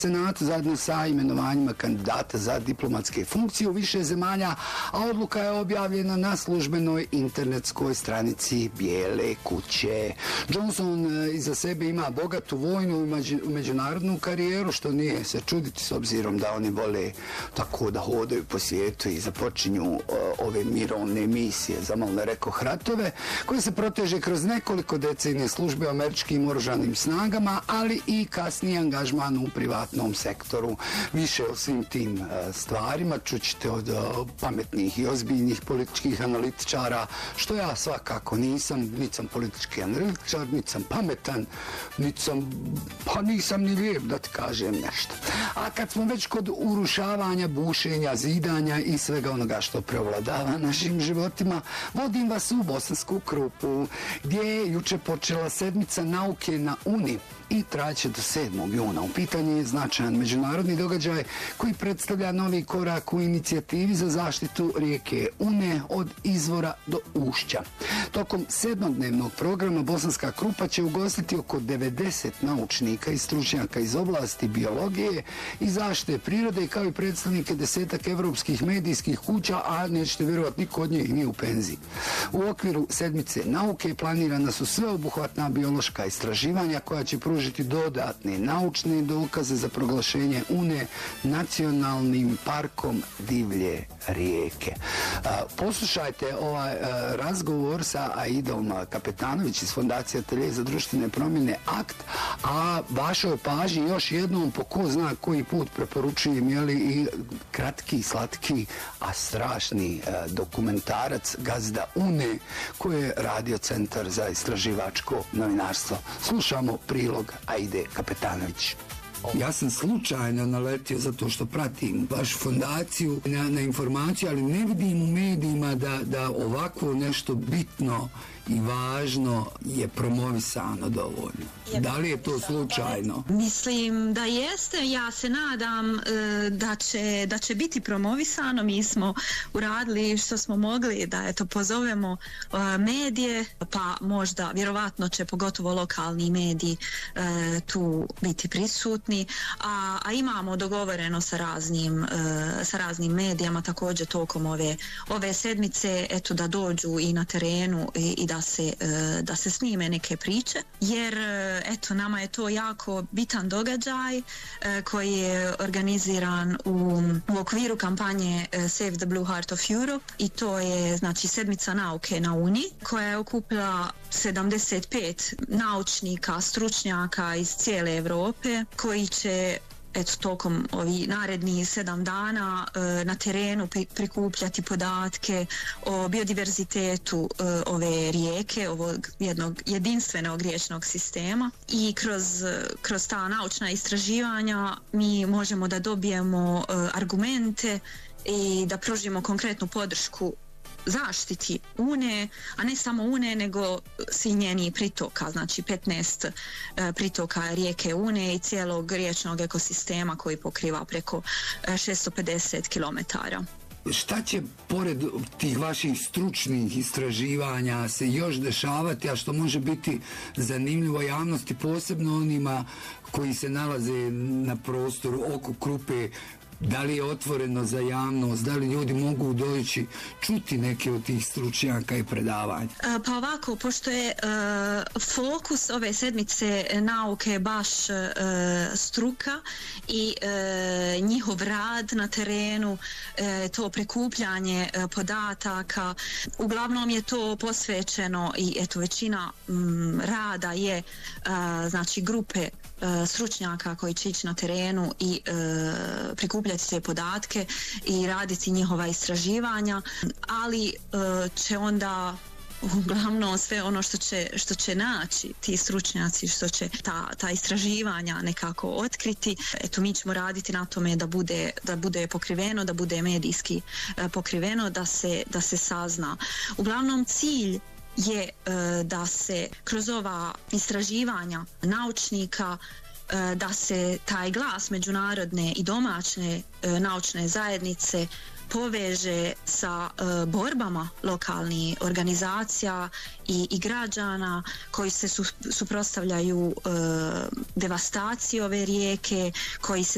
Senatu zajedno sa imenovanjima kandidata za diplomatske funkcije u više zemalja, a odluka je objavljena na službenoj internetskoj stranici Bijele kuće. Johnson iza sebe ima bogatu vojnu i međunarodnu karijeru, što nije se čuditi s obzirom da oni vole tako da hodaju po svijetu i započinju ove mirovne misije, za malo ne rekoh ratove, koje se proteže kroz nekoliko decenije službe u američkim oružanim snagama, ali i kasniji angažman u privatnom sektoru. Više o svim tim stvarima čućete od pametnih i ozbiljnih političkih analitičara, što ja svakako nisam, niti sam politički analitičar, niti sam pametan, nisam ni lijep da ti kažem nešto. A kad smo već kod urušavanja, bušenja, zidanja i svega onoga što preovladava našim životima, vodim vas u Bosansku Krupu, gdje je juče počela sedmica nauke na Uni i traće do 7. juna. U pitanju je značajan međunarodni događaj koji predstavlja novi korak u inicijativi za zaštitu rijeke Une od izvora do ušća. Tokom 7-dnevnog programa Bosanska Krupa će ugostiti oko 90 naučnika i stručnjaka iz oblasti biologije i zaštite prirode, kao i predstavnike 10-ak evropskih medijskih kuća, a nećete vjerovati, niko od njih nije u penziji. U okviru sedmice nauke planirana su sveobuhvatna biološka istraživanja koja će pružiti dodatne naučne dokaze za proglašenje Une nacionalnim parkom divlje rijeke. Poslušajte ovaj razgovor sa Aidom Kapetanović iz Fondacije Atelje za društvene promjene AKT, a vašoj pažnji još jednom po ko zna koji put preporučujem i kratki, slatki, a strašni dokumentarac Gazda Une koji je radio Centar za istraživačko novinarstvo. Slušamo prilog Aide Kapetanović. Ja sam slučajno naletio zato što pratim vašu fondaciju na informaciju, ali ne vidim u medijima da ovako nešto bitno i važno je promovisano dovoljno. Da li je to slučajno? Mislim da jeste. Ja se nadam da će biti promovisano. Mi smo uradili što smo mogli da pozovemo medije, pa možda vjerovatno će pogotovo lokalni mediji tu biti prisutni, a imamo dogovoreno sa raznim medijama također tokom ove sedmice da dođu i na terenu i da se snime neke priče, jer nama je to jako bitan događaj koji je organiziran u okviru kampanje Save the Blue Heart of Europe, i to je znači sedmica nauke na Uni koja je okupila 75 naučnika, stručnjaka iz cijele Europe koji će tokom ovih narednih 7 dana na terenu prikupljati podatke o biodiverzitetu ove rijeke, ovog jednog jedinstvenog riječnog sistema, i kroz ta naučna istraživanja mi možemo da dobijemo argumente i da pružimo konkretnu podršku zaštiti Une, a ne samo Une nego svi njeni pritoka, znači 15 pritoka rijeke Une i cijelog riječnog ekosistema koji pokriva preko 650 kilometara. Šta će pored tih vaših stručnih istraživanja se još dešavati, a što može biti zanimljivo javnosti, posebno onima koji se nalaze na prostoru oko Krupe? Da li je otvoreno za javnost, da li ljudi mogu doći čuti neke od tih stručnjaka i predavanja? Pa ovako, pošto je fokus ove sedmice nauke baš struka i njihov rad na terenu, to prikupljanje podataka, uglavnom je to posvećeno i većina rada je znači grupe stručnjaka koji će ići na terenu i prikupljati te podatke i raditi njihova istraživanja, ali će onda uglavnom sve ono što će naći ti stručnjaci, što će ta istraživanja nekako otkriti, mi ćemo raditi na tome da bude pokriveno, da bude medijski pokriveno, da se sazna. Uglavnom cilj je da se kroz ova istraživanja naučnika da se taj glas međunarodne i domaće naučne zajednice poveže sa borbama lokalnih organizacija i građana koji se suprotstavljaju devastaciji ove rijeke, koji se